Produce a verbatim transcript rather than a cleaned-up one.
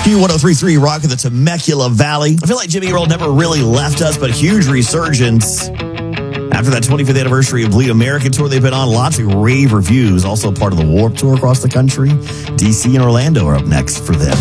Q one oh three point three Rock in the Temecula Valley. I feel like Jimmy Eat World never really left us, but huge resurgence. After that twenty-fifth anniversary of Bleed American tour they've been on, lots of rave reviews. Also part of the Warped Tour across the country. D C and Orlando are up next for them.